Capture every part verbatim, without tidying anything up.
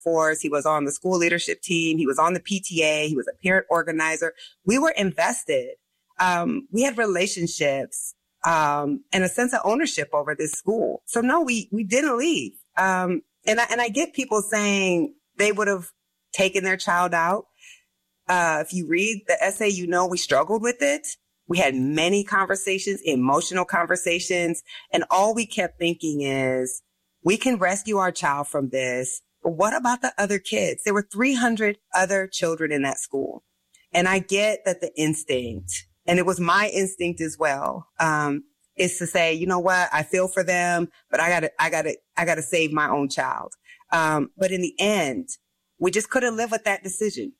force. He was on the school leadership team. He was on the P T A. He was a parent organizer. We were invested. Um, we had relationships, um, and a sense of ownership over this school. So no, we, we didn't leave. Um, and I, and I get people saying they would have taken their child out. Uh, if you read the essay, you know, we struggled with it. We had many conversations, emotional conversations, and all we kept thinking is, we can rescue our child from this, but what about the other kids? There were three hundred other children in that school. And I get that the instinct, and it was my instinct as well, um, is to say, you know what? I feel for them, but I gotta, I gotta, I gotta save my own child. Um, but in the end, we just couldn't live with that decision.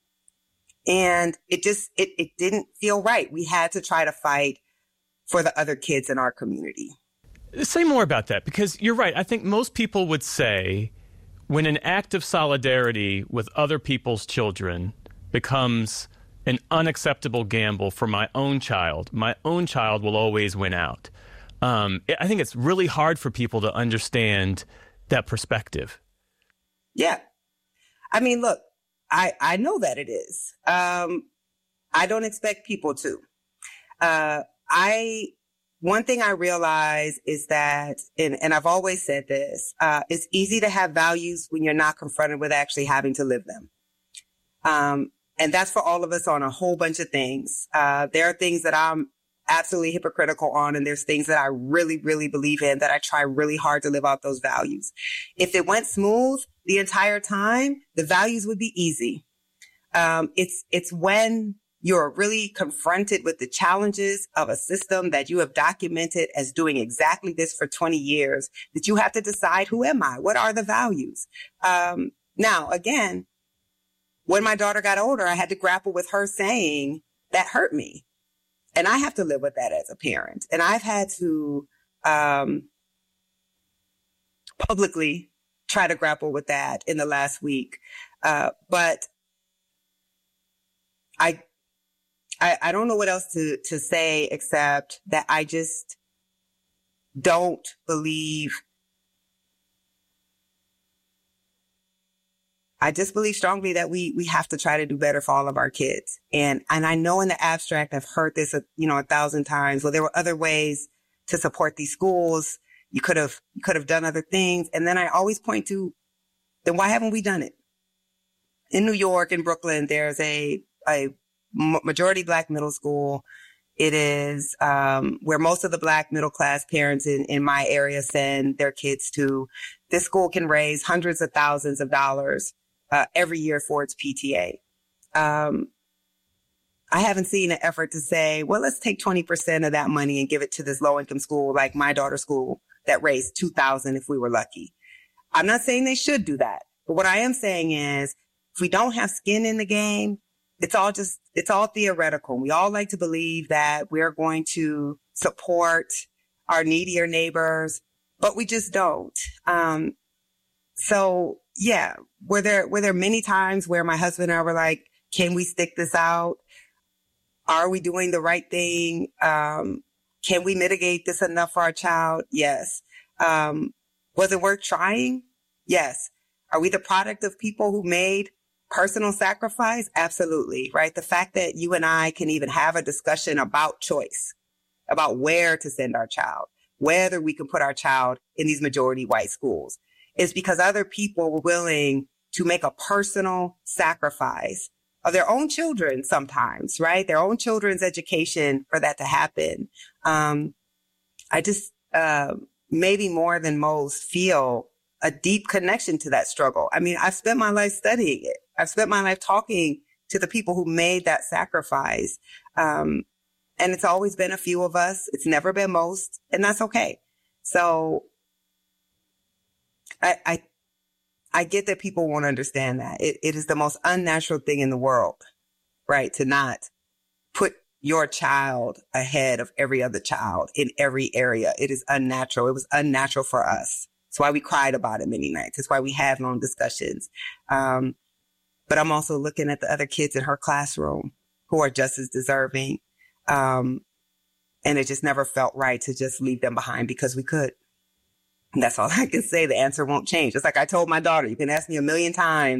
And it just, it, it didn't feel right. We had to try to fight for the other kids in our community. Say more about that, because you're right. I think most people would say when an act of solidarity with other people's children becomes an unacceptable gamble for my own child, my own child will always win out. Um, I think it's really hard for people to understand that perspective. Yeah. I mean, look, I, I know that it is. Um, I don't expect people to. Uh, I, one thing I realize is that, and, and I've always said this, uh, it's easy to have values when you're not confronted with actually having to live them. Um, and that's for all of us on a whole bunch of things. Uh, there are things that I'm absolutely hypocritical on, and there's things that I really, really believe in that I try really hard to live out those values. If it went smooth the entire time, the values would be easy. Um, it's, it's when you're really confronted with the challenges of a system that you have documented as doing exactly this for twenty years that you have to decide, who am I? What are the values? Um, now, again, when my daughter got older, I had to grapple with her saying that hurt me. And I have to live with that as a parent. And I've had to um, publicly try to grapple with that in the last week. Uh, but I, I, I don't know what else to, to say except that I just don't believe. I just believe strongly that we, we have to try to do better for all of our kids. And, and I know in the abstract, I've heard this, you know, a thousand times. Well, there were other ways to support these schools. You could have, you could have done other things. And then I always point to, then why haven't we done it? In New York, in Brooklyn, there's a, a majority Black middle school. It is, um, where most of the Black middle class parents in, in my area send their kids to. This school can raise hundreds of thousands of dollars Uh, every year for its P T A. Um, I haven't seen an effort to say, well, let's take twenty percent of that money and give it to this low income school like my daughter's school that raised two thousand dollars if we were lucky. I'm not saying they should do that. But what I am saying is if we don't have skin in the game, it's all just, it's all theoretical. We all like to believe that we're going to support our needier neighbors, but we just don't. Um, so yeah, were there, were there many times where my husband and I were like, can we stick this out? Are we doing the right thing? Um, can we mitigate this enough for our child? Yes. Um, was it worth trying? Yes. Are we the product of people who made personal sacrifice? Absolutely. Right. The fact that you and I can even have a discussion about choice, about where to send our child, whether we can put our child in these majority white schools, is because other people were willing to make a personal sacrifice of their own children sometimes, right? Their own children's education for that to happen. Um, I just, uh, maybe more than most feel a deep connection to that struggle. I mean, I've spent my life studying it. I've spent my life talking to the people who made that sacrifice. Um, and it's always been a few of us. It's never been most, and that's okay. So I, I, I get that people won't understand that. It, it is the most unnatural thing in the world, right? To not put your child ahead of every other child in every area. It is unnatural. It was unnatural for us. That's why we cried about it many nights. That's why we have long discussions. Um, but I'm also looking at the other kids in her classroom who are just as deserving. Um, and it just never felt right to just leave them behind because we could. And that's all I can say. The answer won't change. It's like I told my daughter, you can ask me a million times